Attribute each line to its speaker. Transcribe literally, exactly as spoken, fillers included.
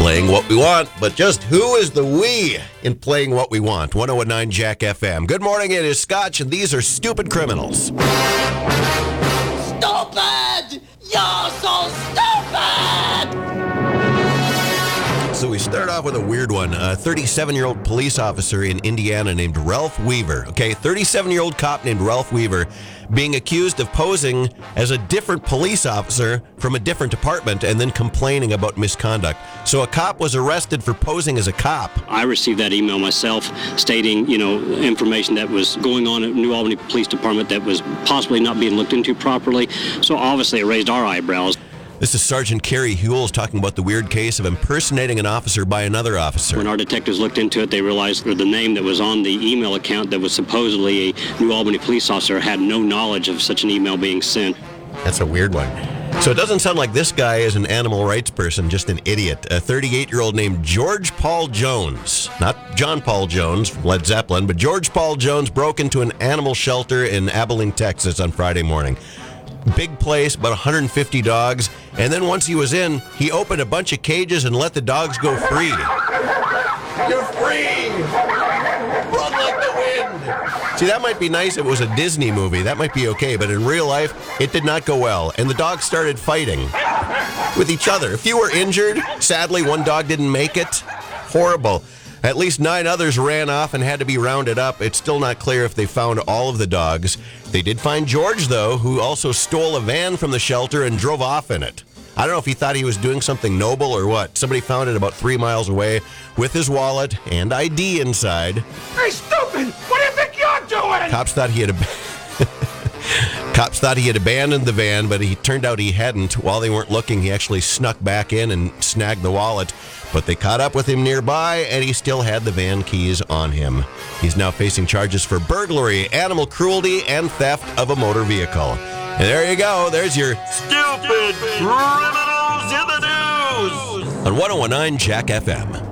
Speaker 1: Playing what we want, but just who is the we in playing what we want? one oh nine Jack F M. Good morning, it is Scotch, and these are Stupid Criminals.
Speaker 2: Stupid! You're so stupid!
Speaker 1: So we start off with a weird one. A thirty-seven-year-old police officer in Indiana named Ralph Weaver. Okay, thirty-seven-year-old cop named Ralph Weaver being accused of posing as a different police officer from a different department and then complaining about misconduct. So a cop was arrested for posing as a cop.
Speaker 3: I received that email myself stating, you know, information that was going on at New Albany Police Department that was possibly not being looked into properly. So obviously it raised our eyebrows.
Speaker 1: This is Sergeant Kerry Hewells talking about the weird case of impersonating an officer by another officer.
Speaker 3: When our detectives looked into it, they realized that the name that was on the email account that was supposedly a New Albany police officer had no knowledge of such an email being sent.
Speaker 1: That's a weird one. So it doesn't sound like this guy is an animal rights person, just an idiot. A thirty-eight-year-old named George Paul Jones, not John Paul Jones from Led Zeppelin, but George Paul Jones broke into an animal shelter in Abilene, Texas on Friday morning. Big place, about one hundred fifty dogs, and then once he was in, he opened a bunch of cages and let the dogs go free. You're free! Run like the wind! See, that might be nice if it was a Disney movie. That might be okay, but in real life, it did not go well, and the dogs started fighting with each other. A few were injured. Sadly, one dog didn't make it. Horrible. At least nine others ran off and had to be rounded up. It's still not clear if they found all of the dogs. They did find George, though, who also stole a van from the shelter and drove off in it. I don't know if he thought he was doing something noble or what. Somebody found it about three miles away with his wallet and I D inside.
Speaker 2: Hey, stupid! What do you think you're doing?
Speaker 1: Cops thought he had ab- Cops thought he had abandoned the van, but he turned out he hadn't. While they weren't looking, he actually snuck back in and snagged the wallet. But they caught up with him nearby, and he still had the van keys on him. He's now facing charges for burglary, animal cruelty, and theft of a motor vehicle. And there you go. There's your Stupid Criminals in the News on one oh nine Jack F M.